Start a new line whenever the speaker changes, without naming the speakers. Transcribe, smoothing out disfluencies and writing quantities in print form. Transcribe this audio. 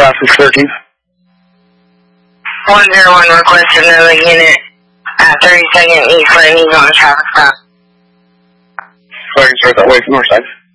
traffic 13.
101 requested another unit at 32nd East Lane. He's on a traffic stop.
So I can start that way from north side.